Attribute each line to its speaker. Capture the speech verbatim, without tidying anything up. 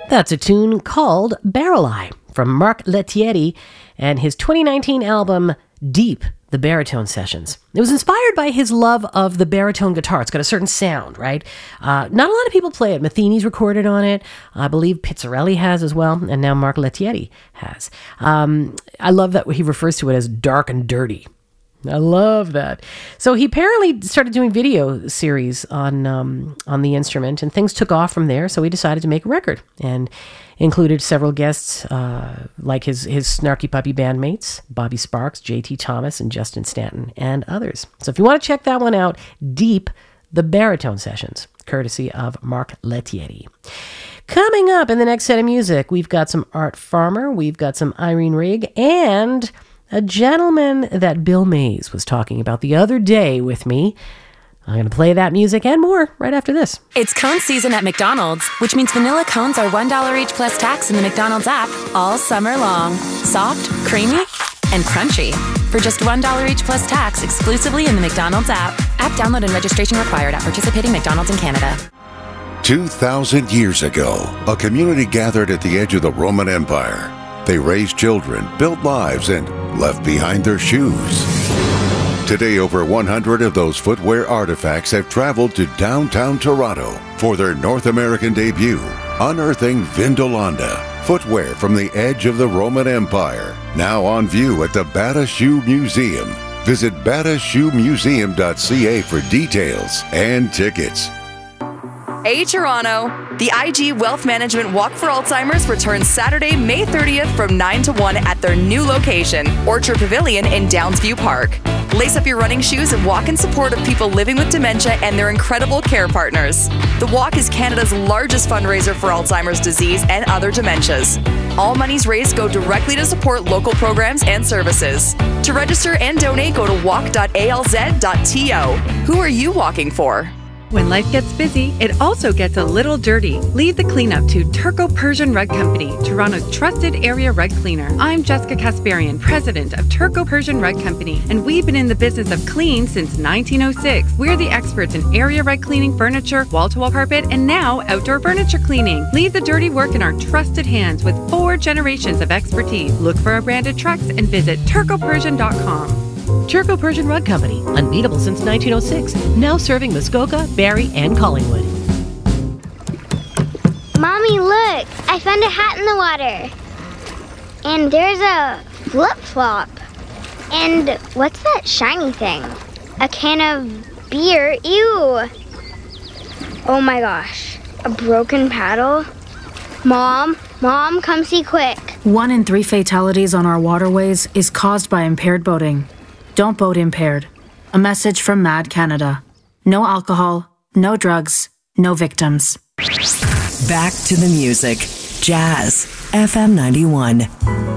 Speaker 1: That's a tune called Barrel Eye from Mark Lettieri and his twenty nineteen album Deep, the Baritone Sessions. It was inspired by his love of the baritone guitar. It's got a certain sound, right? Uh, not a lot of people play it. Matheny's recorded on it. I believe Pizzarelli has as well, and now Mark Lettieri has. Um, I love that he refers to it as dark and dirty. I love that. So he apparently started doing video series on um, on the instrument, and things took off from there. So he decided to make a record and included several guests, uh, like his his Snarky Puppy bandmates, Bobby Sparks, J T Thomas, and Justin Stanton, and others. So if you want to check that one out, Deep, the Baritone Sessions, courtesy of Mark Lettieri. Coming up in the next set of music, we've got some Art Farmer, we've got some Irene Rigg, and a gentleman that Bill Mays was talking about the other day with me. I'm going to play that music and more right after this.
Speaker 2: It's cone season at McDonald's, which means vanilla cones are one dollar each plus tax in the McDonald's app all summer long. Soft, creamy, and crunchy. For just one dollar each plus tax exclusively in the McDonald's app. App download and registration required at participating McDonald's in Canada.
Speaker 3: Two thousand years ago, a community gathered at the edge of the Roman Empire. They raised children, built lives, and left behind their shoes. Today, over one hundred of those footwear artifacts have traveled to downtown Toronto for their North American debut, unearthing Vindolanda, footwear from the edge of the Roman Empire, now on view at the Bata Shoe Museum. Visit bata shoe museum dot c a for details and tickets.
Speaker 4: Hey Toronto! The I G Wealth Management Walk for Alzheimer's returns Saturday, May thirtieth from nine to one at their new location, Orchard Pavilion in Downsview Park. Lace up your running shoes and walk in support of people living with dementia and their incredible care partners. The walk is Canada's largest fundraiser for Alzheimer's disease and other dementias. All monies raised go directly to support local programs and services. To register and donate, go to walk dot a l z dot t o. Who are you walking for?
Speaker 5: When life gets busy, it also gets a little dirty. Leave the cleanup to Turco Persian Rug Company, Toronto's trusted area rug cleaner. I'm Jessica Kasparian, president of Turco Persian Rug Company, and we've been in the business of clean since nineteen oh six. We're the experts in area rug cleaning, furniture, wall-to-wall carpet, and now outdoor furniture cleaning. Leave the dirty work in our trusted hands with four generations of expertise. Look for our branded trucks and visit turco persian dot com.
Speaker 1: Turco Persian Rug Company, unbeatable since nineteen oh six, now serving Muskoka, Barrie, and Collingwood.
Speaker 6: Mommy, look! I found a hat in the water. And there's a flip-flop. And what's that shiny thing? A can of beer. Ew! Oh my gosh. A broken paddle? Mom, Mom, come see quick.
Speaker 7: One in three fatalities on our waterways is caused by impaired boating. Don't boat impaired. A message from Mad Canada. No alcohol, no drugs, no victims.
Speaker 8: Back to the music. Jazz. F M ninety-one.